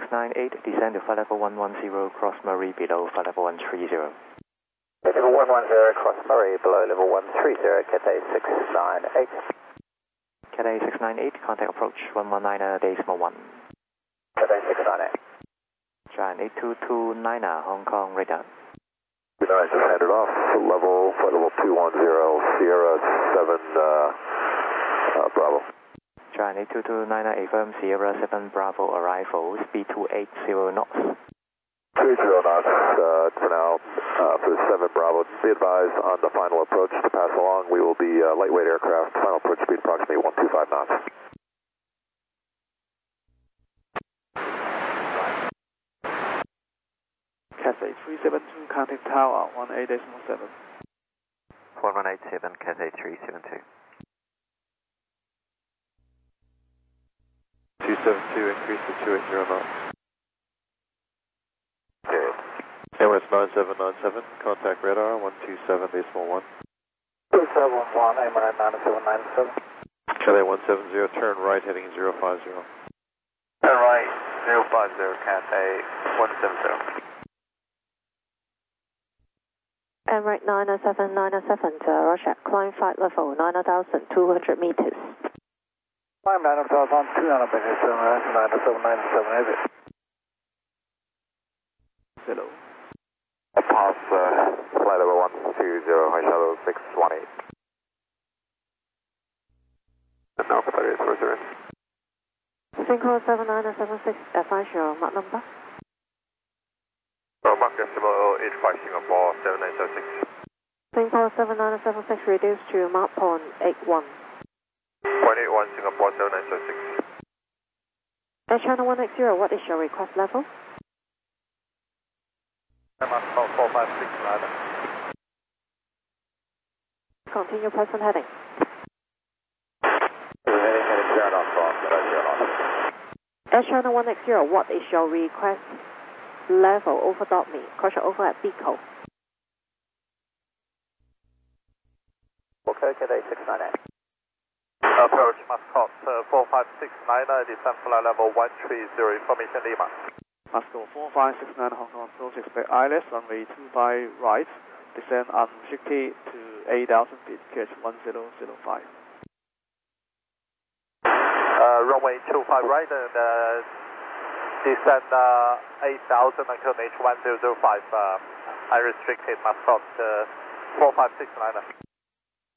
698, descend to flight level 110, cross Murray below flight level 130. Level 110, cross Murray below level 130, Cathay 698. Cathay 698, contact approach 119.1. Cathay 698. Giant 8229, Hong Kong, radar. Nice, just headed off, flight level 210, Sierra 7, Bravo. Giant 8229, affirm Sierra 7 Bravo arrival, speed 280 knots. 280 knots for now, for the 7 Bravo. Be advised on the final approach to pass along, we will be lightweight aircraft, final approach speed approximately 125 knots. Cathay 372, contact tower 18.7. 4187, Cathay 372. 272, increase to 280 knots. Okay. MS 9797, contact radar 127.1. 2711, Emirate 9797. Cathay 170, turn right heading 050. Turn right, 050, Cathay 170. Emirate 907, Roger, climb flight level 9,200 meters. Climb 9,200 meters, 9797, is it? Hello. Pass flight level 120, high shadow 618. And now Cathay 330. Synchro 7976, advise your Mach number. Mark decimal H5 Singapore 7976. Synchro 7976, reduced to Mach 0.81. 0.81 Singapore 7976. Air China 180, what is your request level? Mach 456, Continue present heading. Heading 0 knots off, 0 knots. Air China 180, what is your request level over me? Caution over at Pico. Okay, Cathay 698. Approach Mascot 4569, descend flight level 130, information Lima. Moscow 4569 Hong Kong, approach expect ILS, runway 25 right, descend unrestricted to 8,000 feet, catch 1005. Runway 25 right and descend 8,000 until H 1005, unrestricted Mascot 4569.